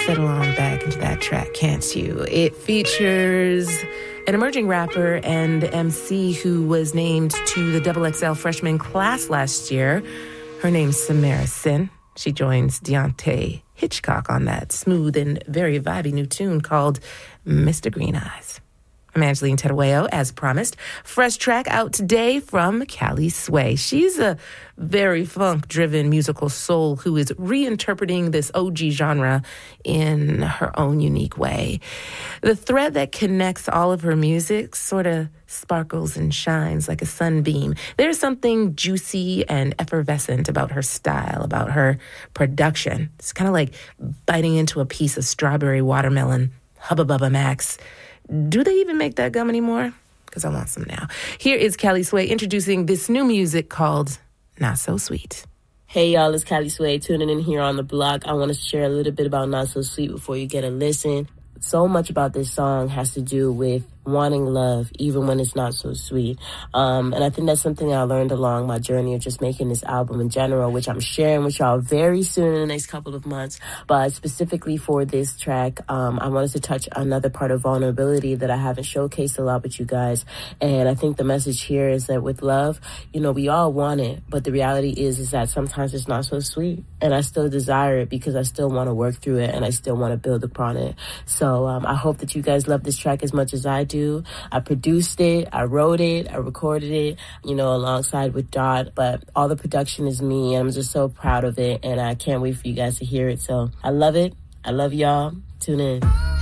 settle on back into that track, can't you? It features an emerging rapper and MC who was named to the XXL freshman class last year. Her name's Samara Sin. She joins Deontay Hitchcock on that smooth and very vibey new tune called Mr. Green Eyes. I'm Angeline Terueo, as promised. Fresh track out today from Callie Sway. She's a very funk-driven musical soul who is reinterpreting this OG genre in her own unique way. The thread that connects all of her music sort of sparkles and shines like a sunbeam. There's something juicy and effervescent about her style, about her production. It's kind of like biting into a piece of strawberry watermelon. Hubba Bubba Max. Do they even make that gum anymore? Because I want some now. Here is Callie Sway introducing this new music called Not So Sweet. Hey, y'all, it's Callie Sway tuning in here on the block. I want to share a little bit about Not So Sweet before you get a listen. So much about this song has to do with wanting love, even when it's not so sweet. And I think that's something I learned along my journey of just making this album in general, which I'm sharing with y'all very soon in the next couple of months. But specifically for this track, I wanted to touch another part of vulnerability that I haven't showcased a lot with you guys. And I think the message here is that with love, you know, we all want it, but the reality is that sometimes it's not so sweet. And I still desire it because I still want to work through it and I still want to build upon it. So I hope that you guys love this track as much as I do. I produced it, I wrote it, I recorded it, you know, alongside with Dot, but all the production is me, and I'm just so proud of it, and I can't wait for you guys to hear it. So I love it. I love y'all. Tune in.